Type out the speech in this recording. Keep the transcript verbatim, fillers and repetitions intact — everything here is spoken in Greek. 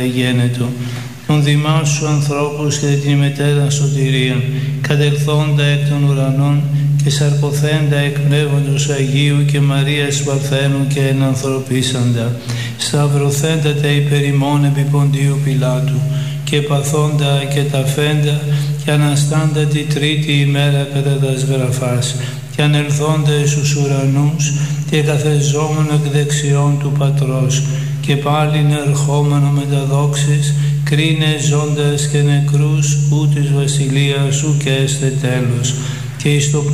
γένετο, των δημάς σου ανθρώπους και την μετέρα σωτηρίαν, κατελθόντα εκ των ουρανών και σαρκωθέντα εκ Πνεύματος Αγίου και Μαρίας Παρθένου και ενανθρωπίσαντα, σταυρωθέντα τα υπερ ημών επί Ποντίου Πιλάτου και παθόντα και ταφέντα και αναστάντα τη τρίτη ημέρα κατά τας γραφάς και ανελθόντα εις τους ουρανούς και καθεζόμουν εκ δεξιών του Πατρός και πάλιν ερχόμενο με τα δόξης κρίνε ζώντας και νεκρούς ου της βασιλείας σου και έστε τέλος και εις το